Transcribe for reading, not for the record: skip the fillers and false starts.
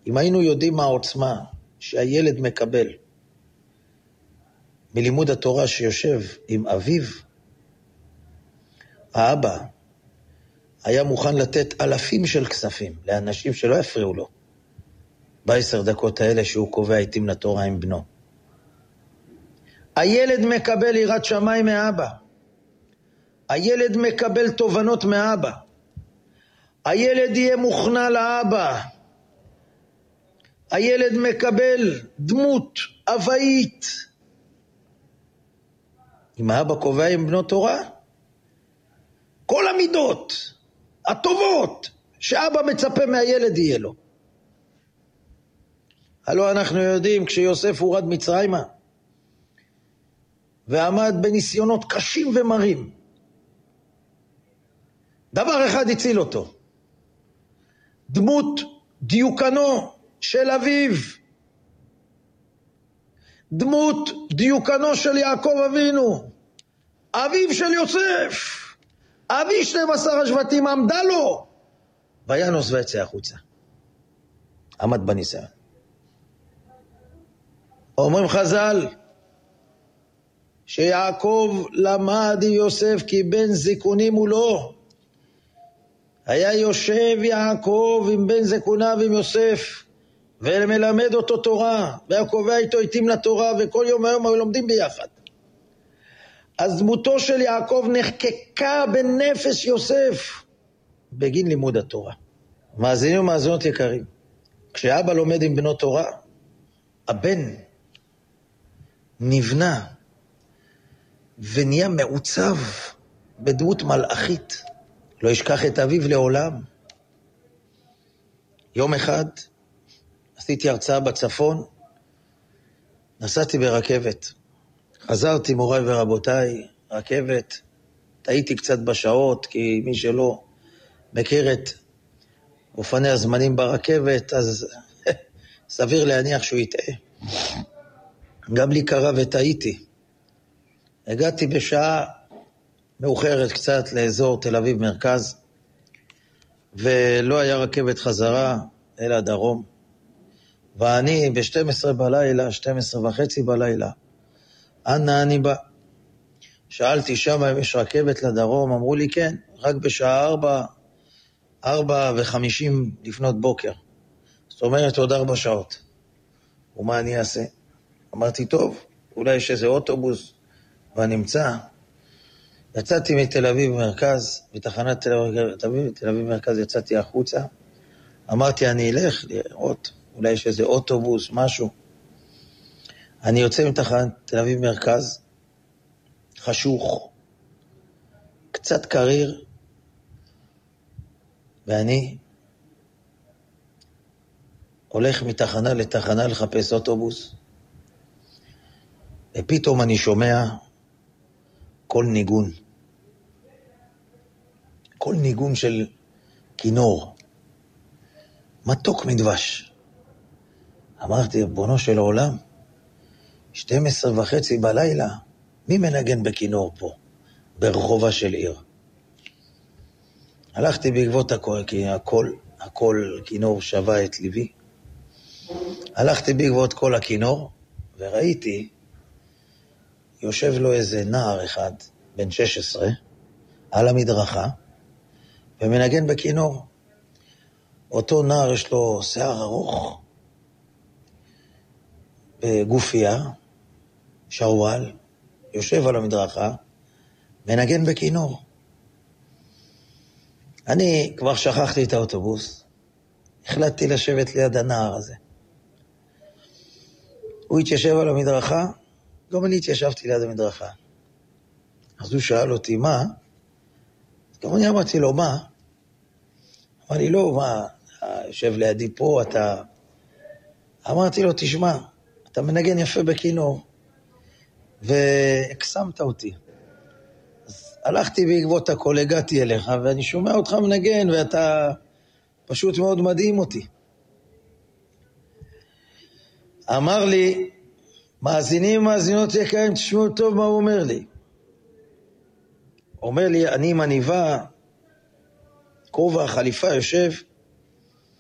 אם היינו יודעים מה העוצמה שהילד מקבל מלימוד התורה שיושב עם אביו, האבא היה מוכן לתת אלפים של כספים לאנשים שלא יפריעו לו ב10 דקות האלה שהוא קובע עיתים לתורה עם בנו. הילד מקבל יראת שמיים מאבא, הילד מקבל תובנות מאבא, הילד יהיה מוכנע לאבא, הילד מקבל דמות אבאית. אם האבא קובע עם בנו תורה, כל המידות הטובות שאבא מצפה מהילד יהיה לו. הלא אנחנו יודעים, כשיוסף הורד מצרימה ועמד בניסיונות קשים ומרים, דבר אחד הציל אותו, דמות דיוקנו של אביו, דמות דיוקנו של יעקב אבינו, אביו של יוסף, אבי 12 השבטים, עמדה לו וינוס ויצא החוצה, עמד בניסיון. אומרים חז"ל שיעקב למד יוסף כי בן זקונים הוא לא. היה יושב יעקב עם בן זקוניו עם יוסף ומלמד אותו תורה, והיה קובע איתו עיתים לתורה, וכל יום היום היו לומדים ביחד. אז דמותו של יעקב נחקקה בנפש יוסף בגין לימוד התורה. מאזינים ומאזינות יקרים, כשאבא לומד עם בנו תורה, הבן נבנה ונהיה מעוצב בדמות מלאכית, לא ישכח את אביו לעולם. יום אחד עשיתי הרצאה בצפון, נסעתי ברכבת, חזרתי מוריי ורבותיי, רכבת, טעיתי קצת בשעות, כי מי שלא מכיר את אופני הזמנים ברכבת, אז סביר להניח שהוא יטעה. גם לי קרה וטעיתי. הגעתי בשעה מאוחרת קצת לאזור תל אביב מרכז, ולא היה רכבת חזרה אל הדרום. ואני ב-12 בלילה, 12:30 בלילה, אנה אני בא? שאלתי שם אם יש רכבת לדרום, אמרו לי כן, רק בשעה 4:50 לפנות בוקר. זאת אומרת עוד 4 שעות. ומה אני אעשה? אמרתי טוב, אולי יש איזה אוטובוס ונמצא. יצאתי מתל אביב מרכז, בתחנת תל אביב מרכז יצאתי החוצה. אמרתי אני אלך לראות, אולי יש איזה אוטובוס, משהו. אני יוצא מתחנת תל אביב מרכז, חשוך, קצת קריר, ואני הולך מתחנה לתחנה לחפש אוטובוס, ופתאום אני שומע קול ניגון. קול ניגון של כינור, מתוק מדבש. אמרתי, בונו של העולם, 12:30 בלילה, מי מנגן בכינור פה, ברחובה של עיר? הלכתי בעקבות הקול, כי הקול כינור שווה את ליבי. הלכתי בעקבות קול הכינור, וראיתי, יושב לו איזה נער אחד, בן 16, על המדרכה, ומנגן בכינור. אותו נער יש לו שיער ארוך, בגופיה, שרוואל, יושב על המדרכה, מנגן בכינור. אני כבר שכחתי את האוטובוס, החלטתי לשבת ליד הנער הזה. הוא התיישב על המדרכה, גם אני התיישבתי ליד המדרכה. אז הוא שאל אותי, מה? גם אני אמרתי לו, מה? אמר לי, לא, מה? יושב לידי פה, אתה... אמרתי לו, תשמע, אתה מנגן יפה בכינור, והקסמת אותי. אז הלכתי בעקבות הכל, הגעתי אליך, ואני שומע אותך מנגן, ואתה פשוט מאוד מדהים אותי. אמר לי, מאזינים, מאזינות יקרים, תשמעו טוב מה הוא אומר לי. אומר לי, אני עם עניבה, כובע, חליפה, יושב,